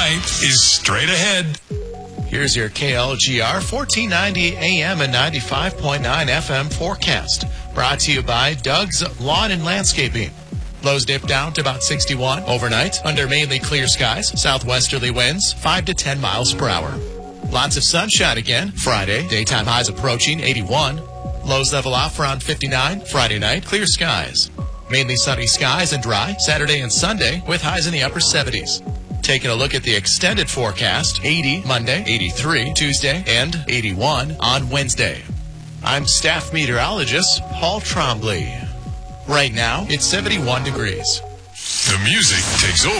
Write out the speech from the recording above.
night is straight ahead. Here's your KLGR 1490 AM and 95.9 FM forecast. Brought to you by Doug's Lawn and Landscaping. Lows dip down to about 61 overnight under mainly clear skies. Southwesterly winds 5 to 10 miles per hour. Lots of sunshine again Friday. Daytime highs approaching 81. Lows level off around 59. Friday night, clear skies. Mainly sunny skies and dry Saturday and Sunday with highs in the upper 70s. Taking a look at the extended forecast, 80 Monday, 83 Tuesday, and 81 on Wednesday. I'm staff meteorologist Paul Trombley. Right now, it's 71 degrees. The music takes over.